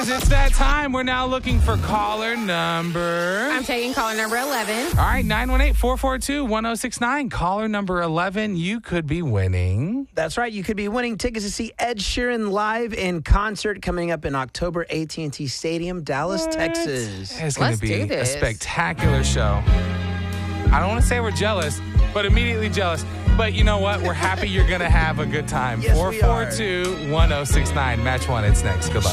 Guys, it's that time. We're now looking for caller number... I'm taking caller number 11. All right, 918-442-1069. Caller number 11, you could be winning. That's right. You could be winning tickets to see Ed Sheeran live in concert coming up in October, AT&T Stadium, Dallas, Texas. It's going to Let's be do a this. spectacular show. I don't want to say we're jealous, but immediately jealous. But you know what? We're happy you're going to have a good time. Yes, we are. 442-1069. Match one. It's next. Goodbye.